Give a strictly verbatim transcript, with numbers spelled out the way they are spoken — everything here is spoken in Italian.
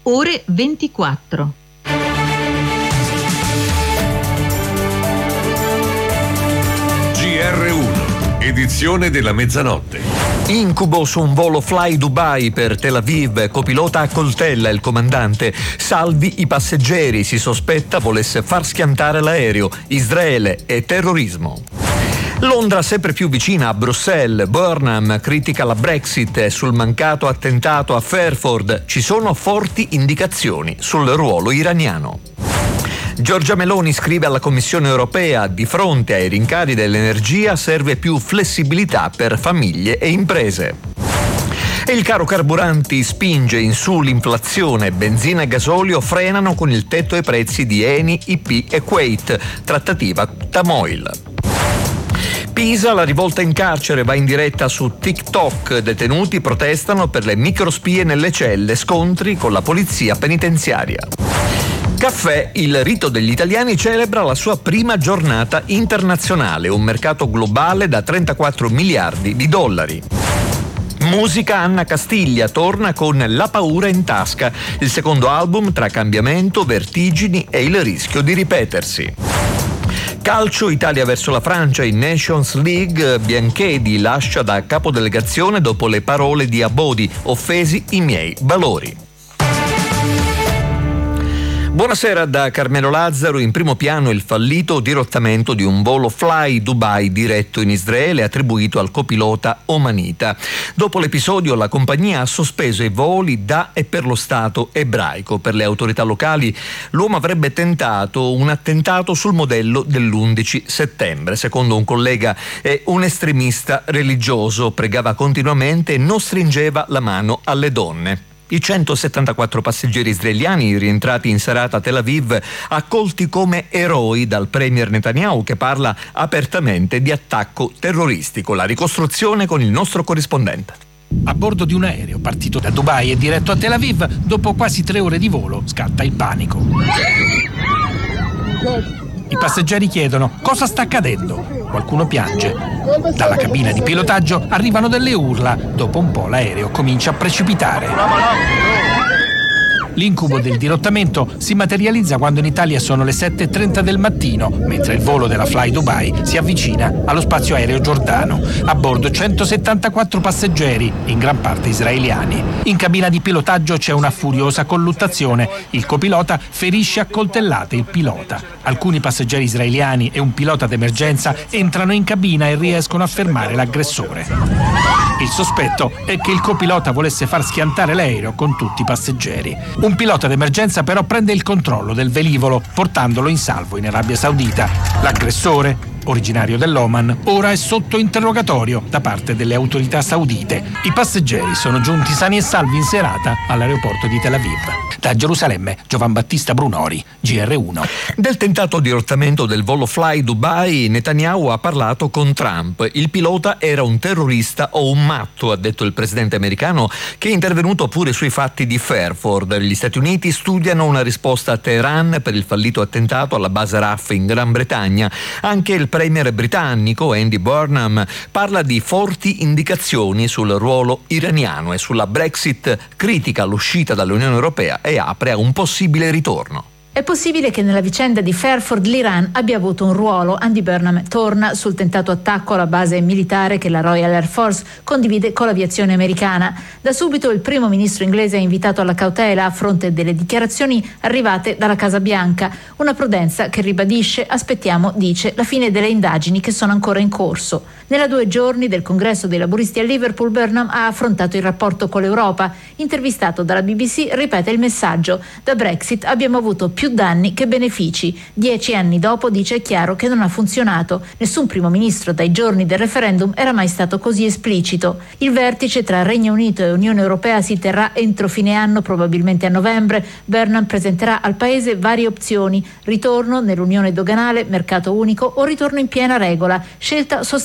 ore ventiquattro. G R uno, edizione della mezzanotte. Incubo su un volo Fly Dubai per Tel Aviv, copilota accoltella il comandante, salvi i passeggeri, si sospetta volesse far schiantare l'aereo, Israele e terrorismo. Londra sempre più vicina a Bruxelles, Burnham critica la Brexit e sul mancato attentato a Fairford ci sono forti indicazioni sul ruolo iraniano. Giorgia Meloni scrive alla Commissione europea: di fronte ai rincari dell'energia serve più flessibilità per famiglie e imprese. E il caro carburanti spinge in su l'inflazione, benzina e gasolio frenano con il tetto ai prezzi di Eni, I P e Kuwait, trattativa Tamoil. Pisa, la rivolta in carcere va in diretta su TikTok, detenuti protestano per le microspie nelle celle, scontri con la polizia penitenziaria. Caffè, il rito degli italiani celebra la sua prima giornata internazionale, un mercato globale da trentaquattro miliardi di dollari. Musica, Anna Castiglia torna con La paura in tasca, il secondo album tra cambiamento, vertigini e il rischio di ripetersi. Calcio, Italia verso la Francia in Nations League, Bianchedi lascia da capodelegazione dopo le parole di Abodi, offesi i miei valori. Buonasera da Carmelo Lazzaro. In primo piano il fallito dirottamento di un volo Fly Dubai diretto in Israele attribuito al copilota omanita. Dopo l'episodio la compagnia ha sospeso i voli da e per lo Stato ebraico. Per le autorità locali l'uomo avrebbe tentato un attentato sul modello dell'undici settembre. Secondo un collega è un estremista religioso, pregava continuamente e non stringeva la mano alle donne. I centosettantaquattro passeggeri israeliani rientrati in serata a Tel Aviv accolti come eroi dal premier Netanyahu, che parla apertamente di attacco terroristico. La ricostruzione con il nostro corrispondente. A bordo di un aereo partito da Dubai e diretto a Tel Aviv, dopo quasi tre ore di volo scatta il panico. I passeggeri chiedono: cosa sta accadendo? Qualcuno piange. Dalla cabina di pilotaggio arrivano delle urla. Dopo un po' l'aereo comincia a precipitare. L'incubo del dirottamento si materializza quando in Italia sono le sette e trenta del mattino, mentre il volo della Fly Dubai si avvicina allo spazio aereo giordano. A bordo centosettantaquattro passeggeri, in gran parte israeliani. In cabina di pilotaggio c'è una furiosa colluttazione. Il copilota ferisce a coltellate il pilota. Alcuni passeggeri israeliani e un pilota d'emergenza entrano in cabina e riescono a fermare l'aggressore. Il sospetto è che il copilota volesse far schiantare l'aereo con tutti i passeggeri. Un pilota d'emergenza però prende il controllo del velivolo, portandolo in salvo in Arabia Saudita. L'aggressore, originario dell'Oman, ora è sotto interrogatorio da parte delle autorità saudite. I passeggeri sono giunti sani e salvi in serata all'aeroporto di Tel Aviv. Da Gerusalemme, Giovan Battista Brunori, G R uno. Del tentato dirottamento del volo Fly Dubai, Netanyahu ha parlato con Trump. Il pilota era un terrorista o un matto, ha detto il presidente americano, che è intervenuto pure sui fatti di Fairford. Gli Stati Uniti studiano una risposta a Teheran per il fallito attentato alla base R A F in Gran Bretagna. Anche il premier britannico Andy Burnham parla di forti indicazioni sul ruolo iraniano e sulla Brexit, critica l'uscita dall'Unione Europea e apre a un possibile ritorno. È possibile che nella vicenda di Fairford l'Iran abbia avuto un ruolo. Andy Burnham torna sul tentato attacco alla base militare che la Royal Air Force condivide con l'aviazione americana. Da subito il primo ministro inglese ha invitato alla cautela a fronte delle dichiarazioni arrivate dalla Casa Bianca. Una prudenza che ribadisce: aspettiamo, dice, la fine delle indagini che sono ancora in corso. Nella due giorni del congresso dei laburisti a Liverpool, Burnham ha affrontato il rapporto con l'Europa. Intervistato dalla B B C, ripete il messaggio: da Brexit abbiamo avuto più danni che benefici. Dieci anni dopo dice: è chiaro che non ha funzionato. Nessun primo ministro dai giorni del referendum era mai stato così esplicito. Il vertice tra Regno Unito e Unione Europea si terrà entro fine anno, probabilmente a novembre. Burnham presenterà al paese varie opzioni: ritorno nell'unione doganale, mercato unico o ritorno in piena regola, scelta sostanziale